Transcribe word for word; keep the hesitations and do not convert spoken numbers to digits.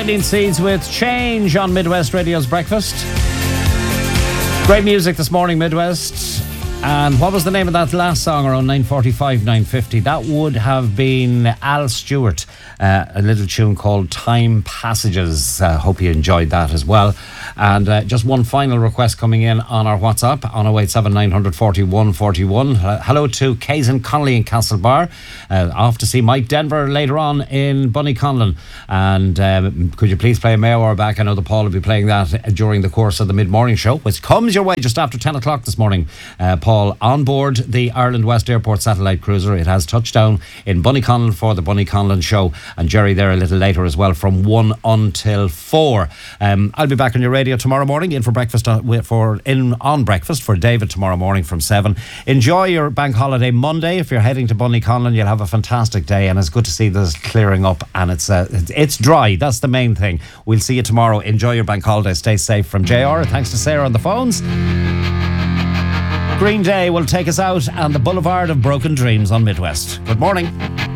Eileen Seeds with Change on Midwest Radio's Breakfast. Great music this morning, Midwest. And what was the name of that last song around nine forty-five, nine fifty? That would have been Al Stewart, uh, a little tune called Time Passages. Uh, hope you enjoyed that as well. And uh, just one final request coming in on our WhatsApp on oh eight seven nine forty-one forty-one. Uh, hello to Kazan Connolly in Castlebar. Uh, off to see Mike Denver later on in Bunnyconlon. And um, could you please play a Mayo or back? I know that Paul will be playing that during the course of the mid-morning show, which comes your way just after ten o'clock this morning. Uh, Paul on board the Ireland West Airport satellite cruiser. It has touched down in Bunnyconlon for the Bunnyconlon show, and Jerry there a little later as well from one until four. Um, I'll be back on your radio tomorrow morning in for breakfast uh, for in on breakfast for David tomorrow morning from seven. Enjoy your bank holiday Monday. If you're heading to Bunnyconlon, you'll have a fantastic day, and it's good to see this clearing up, and it's uh, it's, it's dry. That's the main thing. We'll see you tomorrow. Enjoy your bank holiday. Stay safe. From J R, thanks to Sarah on the phones. Green Day will take us out on the Boulevard of Broken Dreams on Midwest. Good morning.